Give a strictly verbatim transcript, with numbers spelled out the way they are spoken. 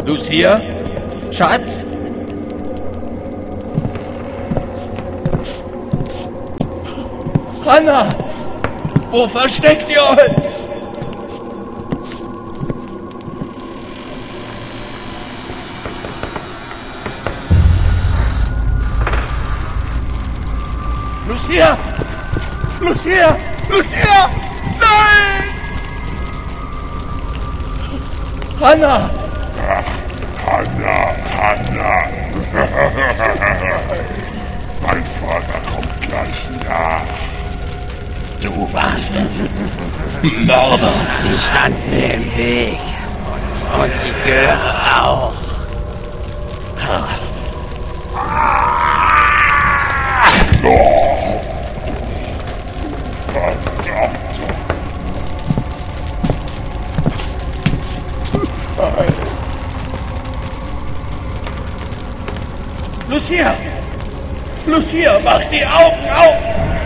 Lucia? Schatz? Hanna! Wo versteckt ihr euch? Lucia! Lucia! Lucia! Nein! Hanna! Hanna, Hanna! Mein Vater kommt gleich nach. Du warst es. Mörder. Sie standen mir im Weg. Und die Göre auch. Oh, verdammt. Lucia! Lucia, mach die Augen auf!